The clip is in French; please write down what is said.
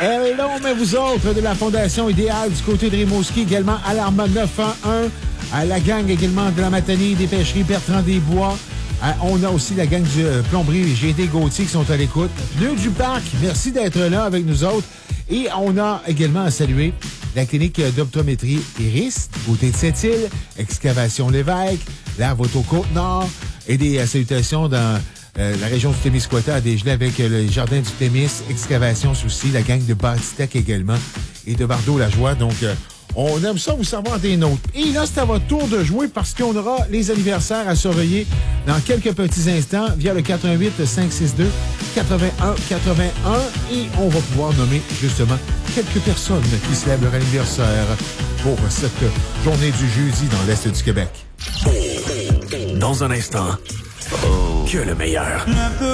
Hello, mais vous autres de la Fondation Idéale du côté de Rimouski, également Alarme 911, à la gang également de la Matanie, des pêcheries Bertrand des Bois. On a aussi la gang du plomberie GT Gauthier qui sont à l'écoute. Pneus du Parc, merci d'être là avec nous autres. Et on a également à saluer la clinique d'optométrie Iris, côté de Sept-Îles, Excavation Lévesque, la Voto-Côte-Nord et des salutations dans la région du Témiscouata à Desgelais avec le jardin du Témis, Excavation aussi, la gang de Bastitech également et de Bardo-la-Joie. Donc, on aime ça vous savoir des nôtres. Et là, c'est à votre tour de jouer parce qu'on aura les anniversaires à surveiller dans quelques petits instants via le 88 562 81 81 et on va pouvoir nommer justement quelques personnes qui célèbrent leur anniversaire pour cette journée du jeudi dans l'Est du Québec. Dans un instant, que le meilleur.